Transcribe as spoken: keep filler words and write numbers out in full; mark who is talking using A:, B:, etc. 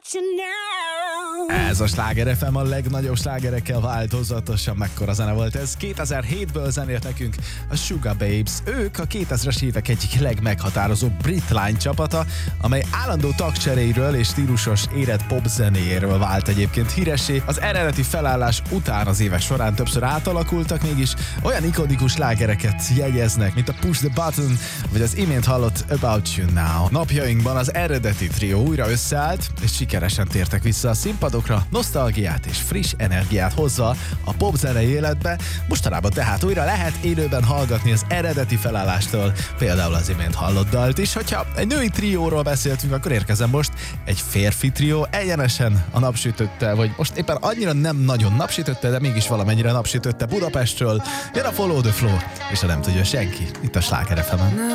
A: Ez a Sláger ef em a legnagyobb slágerekkel változatosan. Mekkora zene volt ez? kétezer-hétből zenélt nekünk a Sugababes. Ők a kétezres évek egyik legmeghatározóbb brit lány csapata, amely állandó tagcseréről és stílusos érett pop zenéjéről vált egyébként híressé. Az eredeti felállás után az évek során többször átalakultak, mégis olyan ikonikus slágereket jegyeznek, mint a Push the Button, vagy az imént hallott About You Now. Napjainkban az eredeti trió újra összeállt, és sikeresen tértek vissza a színpadokra, nosztalgiát és friss energiát hozza a popzenei életbe. Mostanában tehát újra lehet élőben hallgatni az eredeti felállástól, például az imént hallott dalt is. Hogyha egy női trióról beszéltünk, akkor érkezem most egy férfi trió, egyenesen a napsütötte, vagy most éppen annyira nem nagyon napsütötte, de mégis valamennyire napsütötte Budapestről. Jön a Follow the Flow, és ha nem tudja senki, itt a Sláger ef emen.